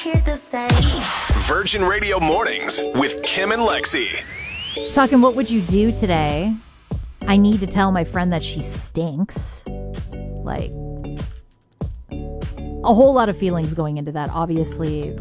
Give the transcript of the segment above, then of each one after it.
Here to say. Virgin Radio Mornings with Kim and Lexi. Talking, what would you do today? I need to tell my friend that she stinks. Like, a whole lot of feelings going into that. Obviously,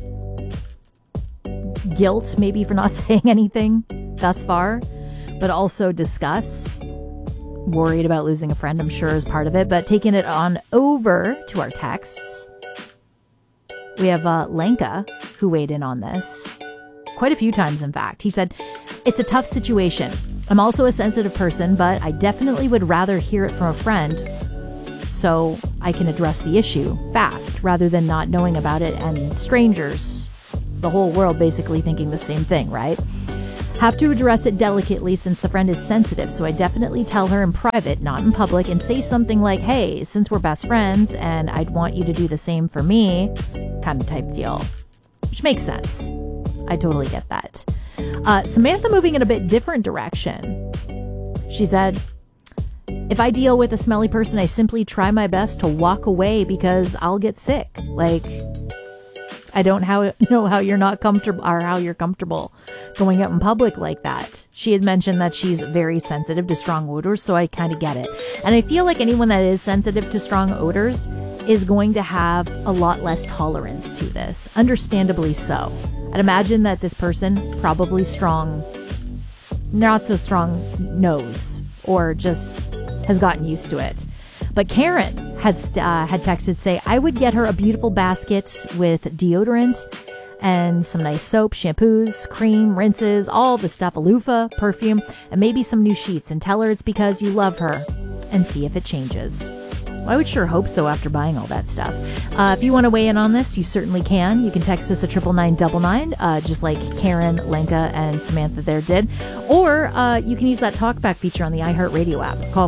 guilt maybe for not saying anything thus far, but also disgust. Worried about losing a friend, I'm sure, is part of it. But taking it on over to our texts, we have Lenka, who weighed in on this quite a few times, in fact. He said, it's a tough situation. I'm also a sensitive person, but I definitely would rather hear it from a friend so I can address the issue fast rather than not knowing about it and strangers, the whole world basically thinking the same thing, right? Have to address it delicately since the friend is sensitive, so I definitely tell her in private, not in public, and say something like, hey, since we're best friends and I'd want you to do the same for me, kind of type deal. Which makes sense. I totally get that. Samantha moving in a bit different direction. She said, if I deal with a smelly person, I simply try my best to walk away because I'll get sick. Like, I don't know how you're not comfortable or how you're comfortable going out in public like that. She had mentioned that she's very sensitive to strong odors, so I kind of get it. And I feel like anyone that is sensitive to strong odors is going to have a lot less tolerance to this. Understandably so. I'd imagine that this person probably not so strong nose, or just has gotten used to it. But Karen had texted, say, I would get her a beautiful basket with deodorant and some nice soap, shampoos, cream, rinses, all the stuff, a loofah, perfume, and maybe some new sheets, and tell her it's because you love her and see if it changes. Well, I would sure hope so after buying all that stuff. If you want to weigh in on this, you certainly can. You can text us at 99999, just like Karen, Lenka, and Samantha there did. Or you can use that talkback feature on the iHeartRadio app. Call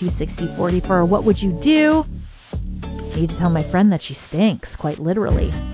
519-792-6040 for what would you do? I need to tell my friend that she stinks, quite literally.